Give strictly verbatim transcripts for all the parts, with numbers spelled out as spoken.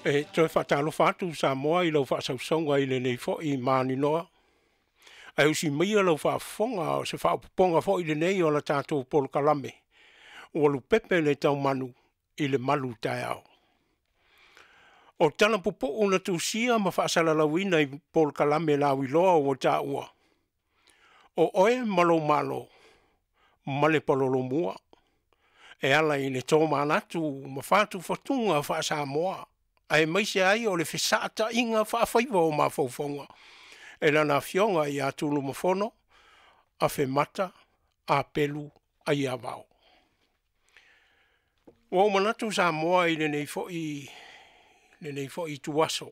E toi whatalo whatu sa moa I lau whaasausaunga I le nei fo I maani noa. Ai usi mia lau whaafonga o se whaaponga fo I le nei o la tātou polo kalame. Ua pepe le tau manu I le malu tai au. O tana pupo una tu sia ma whaasala lawina I polo kalame la wiloa o ta ua. O oe malo malo, male palolo mua. E ala I ne tō manatu ma whātu whatunga whaasa moa. Ai maise ai o le whesata inga whaafaiwa o ma whauwhaunga. E lana fionga I atulu mafono, a whemata, a pelu, a ia wau. Wau manatu sa moa I le nei fo I, le nei fo I tuaso.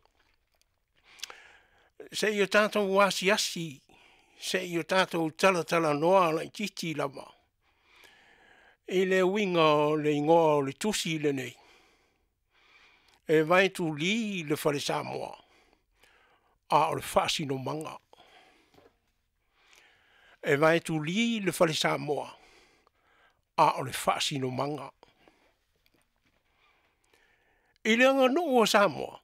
Se I o tātou wasi asi, se I o tātou tala tala noa la titi lama. I le winga o le ingoa o le tusi le nei. E vai tu li le whare Samoa. A o le whaasi no manga. E vai tu li le whare Samoa. A o le whaasi no manga. I le anga no o Samoa.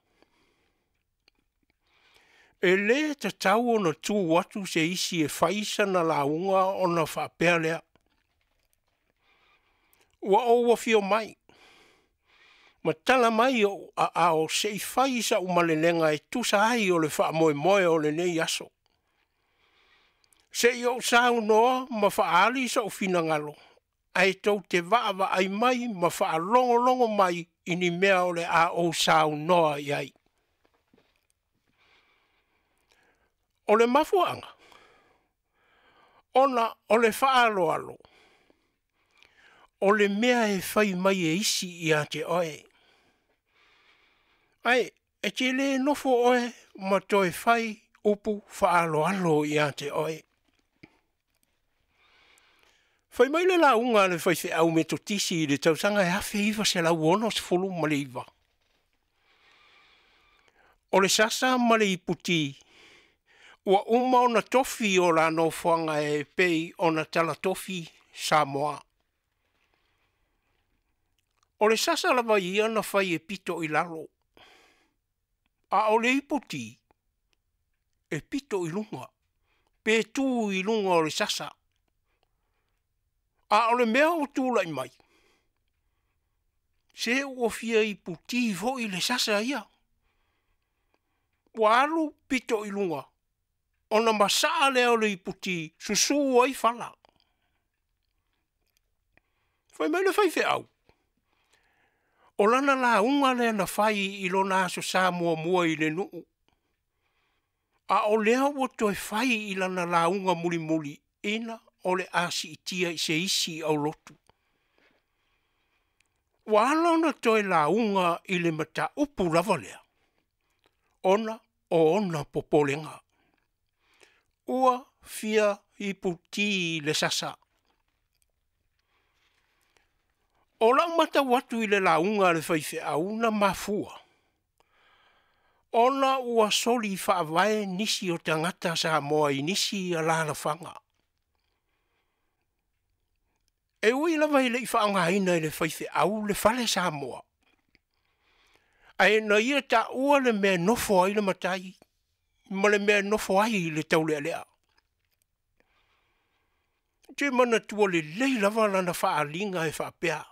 E le te tau o na tū watu se isi e whaisa na launga o na whapea lea. Ua o wa fio mai. Ma tala mai o a ao se I whaisa o malelenga e tusa ai o le wha moe moe o le nei aso. Se I o sao noa ma whaali sa o fina ngalo. Ai tau te vaava ai mai ma wha longo longo mai ini mea o le a o sao noa iai. O le mafuanga. Ona o le wha alo alo. O le mea e whai mai e isi I a te oe. Ai, e te le nofo oe ma toi whai upu whaalo alo I a te oe. Whai mai le la unga le whai whi au me to tisi I le tausanga e hawhi iwa se la uono se fulu ma le iwa. O le sasa ma le iputi. Ua uma o na tofi o la no whanga e pei o na tala tofi Samoa. O le sasa la vai ia na whai e pito I lalo. A o le iputi, e pito I lunga, pe tū I lunga o le sasa. A o le mea o tūlai mai. Se o fia iputi vo I le sasa ia. Wa alu pito I lunga. O na masaa le o le iputi, susu ai fala. Fai mai le fai fe au. O lana la unga le na whai I lona aso sa mua mua I le nuu. A o lea o toi whai I lana la unga muli muli ina o le asi itia I se isi au lotu. Wa alona toi la unga I le mata upu lava lea. Ona o ona popolenga. Ua fia iputi le sasa. O lau mata watu I le launga le whaife au na mafua. Ona ua soli whaavae nisi o tangata sa moa I nisi a lana whanga. E ui lawa I le I whaanga ina I le whaife au le whale sa moa. Ai na ia ta ua le mea nofo ai le matai. Ma le mea nofo ai le tau lea lea. Te mana tua le lei lava lana whaalinga e whaapea.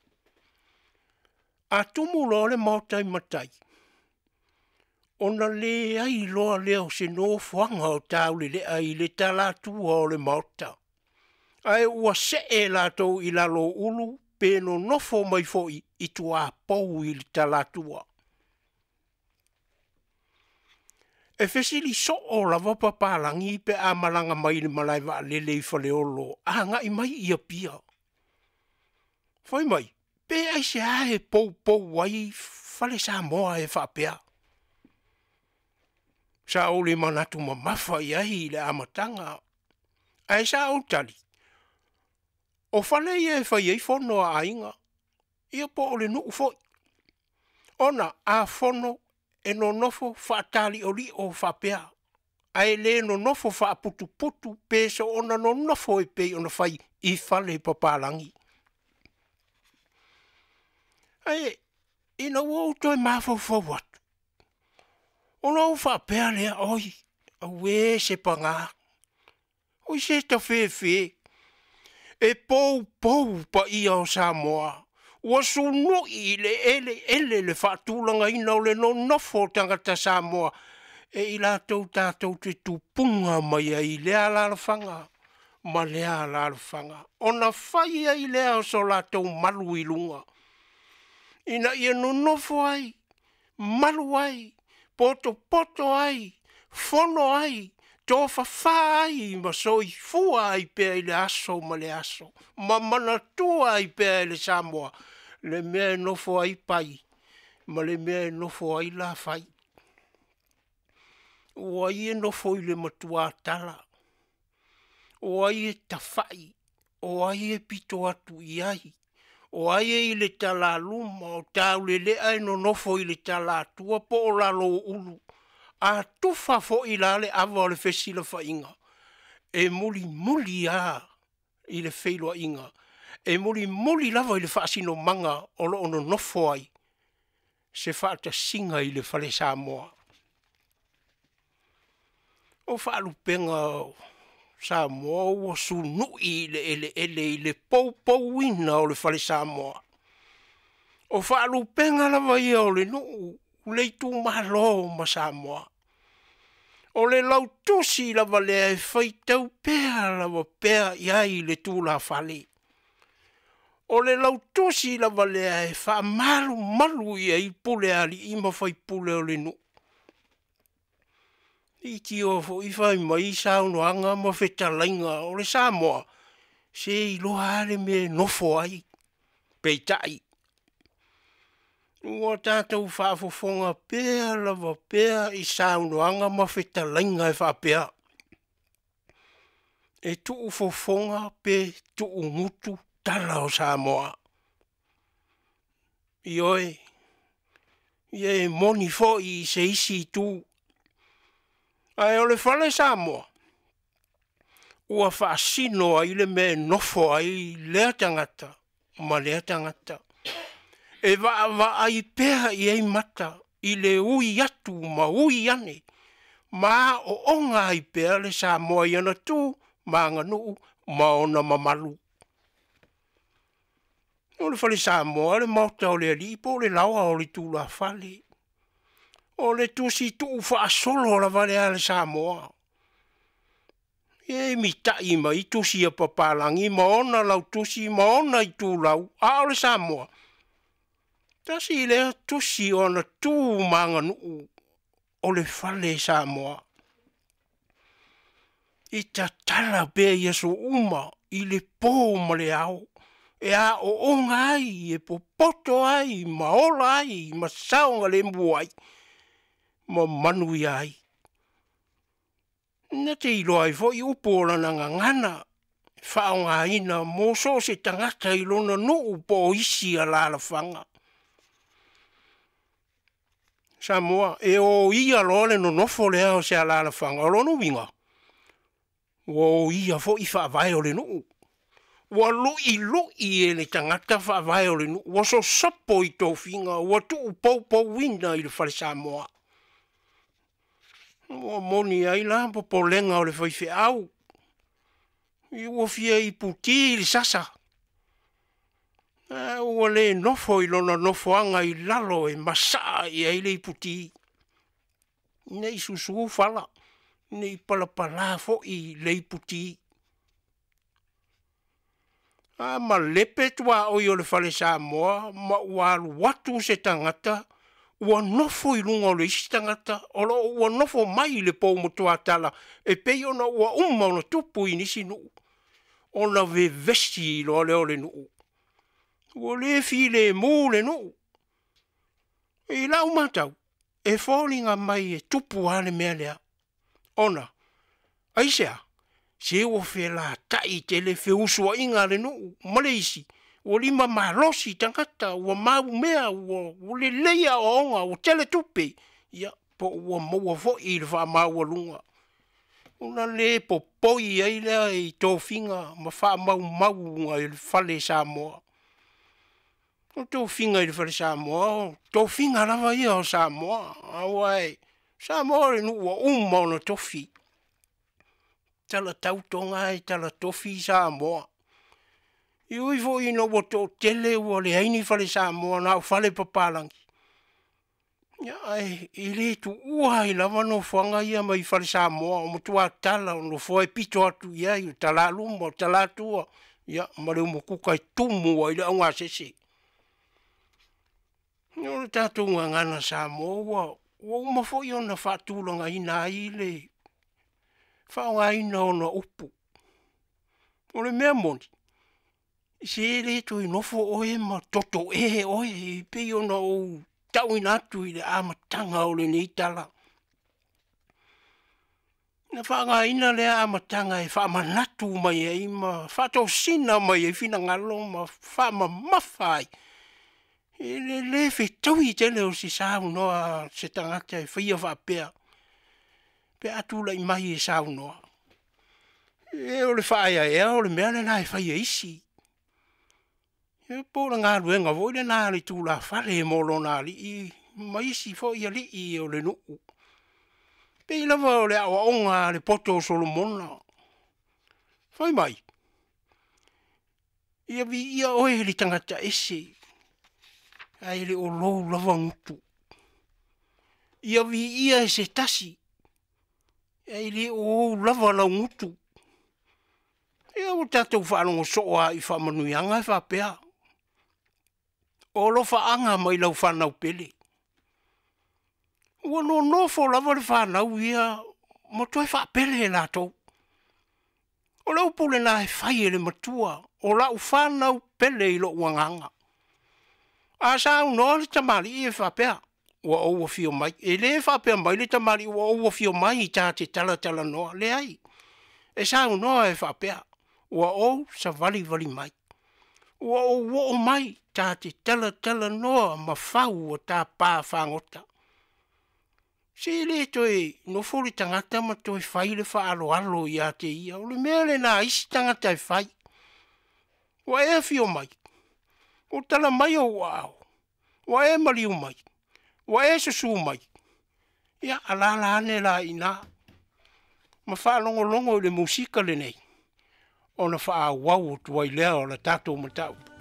A tumu loa le mautai matai. Ona le ai loa leo se no fuanga o tau le lea I le tala tua o le mauta. Ai ua se e lato I lalo ulu pe no nofo mai foi I tua pou I le tala tua. E fesili so o lava papalangi pe a malanga mai le malaiwa lele I fale olo. A nga I mai ia pia. Fai mai. Pe ai se ae pou pou wai fale sa moa e whapea. Sa o le manatu ma mafa I ai le amatanga. Ai sa o tali. O fale ia e whai ei fono a ainga. Ia po o le nuu foi. Ona a fono e no nofo whaatali o li o whapea. Ai le no nofo whaaputu putu peso ona no nofo e pei ona whai I fale papalangi. Ai, ina wau toi mafau fau watu. Ona o whapea lea oi, a we se panga. Oi se ta whewhe. E pou pou pa ia o Samoa. Ua sunu i le ele ele le whaatulanga ina o le no nofo tangata Samoa. E i la tau tātou te tupunga mai a i lea lalawhanga. Ma lea lalawhanga. Ona whai a i lea o so la tau malu i lunga. Ina ia no nofo ai. Malu ai. Poto poto ai. Fono ai. Tō whawha ai. Ma so i fua ai pēr i le aso ma le aso. Ma mana tua ai pēr i le Samoa. Le mea nofo ai pai. Ma le mea nofo ai la whai. O ai e nofo i le matua tala. O ai e tawhai. O ai e pito atu i ai. O ai e i le tala luma. O tau le lea e no nofo i le tala atua po o lalo ulu. A tufa fo i la le awa o le fesila fa inga. E muli muli a i le feilua inga. E muli muli lava i le whaasino manga o lo ono nofo ai. Se whaata singa i le whale Samoa. O whaalupenga Samoa ua sunu i le ele ele i le pou pou ina o le whale Samoa. O whaalupenga lava ia o le nuu, le tu malo ma Samoa. O le lau tusi lava lea e whaitau pēa lava pēa iai le tu la whale. O le lau tusi lava lea e wha malu malu ia i pule ali ima whai pule o le nuu. I ki o fo i whai mai sauno anga ma wheta lainga o le Samoa. Se i loa ale me nofo ai. Peitai. Ua tātou whaafofonga pēa lava pēa i sauno anga ma wheta lainga e whapea. E tuu fofonga pe tuu ngutu tala o Samoa. I oe. I e moni fo i se isi tu. Ai o le whale Samoa. Ua whaasino ai le me nofo ai lea tangata. Ma lea tangata. E wa wa ai pēha i ei mata. I le ui atu ma ui ane. Ma o onga ai pēha le Samoa i ana tu. Ma nganu ma ona mamalu. O le whale Samoa le mauta o le alipo le lawa o le tūla whale. O le tusi tu whaasolo la vale ale Samoa. E mi tai mai tusi a papalangi ma ona lau tusi ma ona i tu lau a o le Samoa. Tasi lea tusi ona tu manga nuu o le whale Samoa. I ta tala be yeso uma i le pō ma le au. E a o onga ai e po poto ai ma ola ai ma saonga le mua ai. Ma manu i ai. Na te ilo ai fo i upola na ngangana. Whaonga ina mo so se tangata i lona nuu po isi a lala whanga. Samoa, e o ia lole no nofo lea o se a lala whanga. O lono winga. O ia fo i whaavai o le nuu. Wa lui lui e le tangata whaavai o le nuu. Wa so sapo i tō whinga. Wa tu upau pau wina i le whare Samoa. Ua moni ai la po polenga o le whaiwhi au. I ua fia i puti i le sasa. Ua le nofo i lona nofo anga i lalo e masa i ai le i puti. Nei susu fala. Nei palapala fo i le i puti. A ma lepe tua o i o le whale Samoa. Ma ua watu se tangata. Ua nofo i lunga o le isi tangata, o lo ua nofo mai le pou motua tala, e pei ona ua uma ona tupu i nisi nuu. Ona ve vesti i lo le o le nuu. Ua le fi le mu le nuu. E lau matau, e fōlinga mai e tupu ane mea lea. Ona, aisea, se ua fe la tai te le fe usua inga le nuu, male isi. Ua lima malosi tangata, ua mau mea, ua, ua le leia o onga, ua tele tupe. Ia, po ua maua fo i le wha maua lunga. Una le po poi ai lea i tō whinga, ma wha mau mau nga i le whale Samoa. O tō whinga i le whale Samoa, tō whinga rawa ia o Samoa. Awai, Samoa le nu ua uma ona tofi. Tala tautonga e tala tofi Samoa. I ui fo ina ua to tele ua le haini fale Samoa na fale papalangi. Ia ai, i le tu ua i lava no whanga ia mai fale Samoa o mutua tala o no foe pito atu ia i tala luma o tala atua. Ia, mare umo kuka i tumu i le aunga sese. Ia le tātou ngana Samoa ua ua uma fo i ona whaatulanga ina i le whaonga ina ona upu. O le mea moni. Se le to i nofo oe ma toto e oe i pe ona o tau ina atu i le amatanga o le neitala. Na whaanga ina le amatanga e whaamanatu mai e ima whaato sina mai e whina ngalo ma whaama mawhai. E le le whi tau i tele o si sāu noa se tangata e whia whaapea. Pe atu lai mai e sāu noa. E o le whaaya e o le mea le nai whaia isi. E pōra ngā ruenga voi le nā li tūla whare e molo nā li i maisi fo ia li i o le nuu. Pe i lava o le awa onga le poto o Solomona. Whai mai. Ia vi ia oe li tangata ese. Ai le o lou lava ngutu. Ia vi ia e se tasi. Ai le o lava la ngutu. Ia o tātou whaanongo soa i whamanuianga i whapea. O lo whaanga mai lau whanau pele. Ua no nofo lava le whanau ia mo toi whapele e lātou. O lau pule nā he whai e le matua. O lau whanau pele i lo uanganga. A sāu noa le tamari e whapea. Ua oua fio mai. E le whapea mai le tamari ua oua fio mai i tā te tala tala noa. Le ai. E sāu noa e whapea. Ua ou sa vali vali mai. Ua ou o mai tā te tala tala noa ma whau o tā pā whangota. Se le toi no fori tangata ma toi whai le whaalo alo i a te ia. O le mea le nā isi tangata e whai. Ua e fio mai. O tala mai o wao. Ua e mariu mai. Ua e susu mai. Ia alala ane la ina. Ma whaalongo longo le musika le nei. Ona wha wau tuai lea o la tātou matau.